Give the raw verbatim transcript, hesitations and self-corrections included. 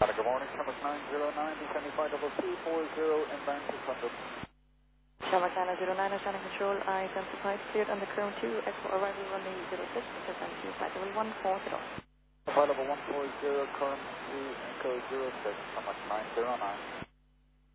Good morning, Shamrock nine zero nine, descending five double two four zero, inbound six hundred. Shamrock nine zero nine, Oceanic Control, I identified cleared on the Crown two, Expo arrival runway zero six, descend to flight level one four zero. Flight level one four zero, current to Echo zero six, Shamrock nine zero nine.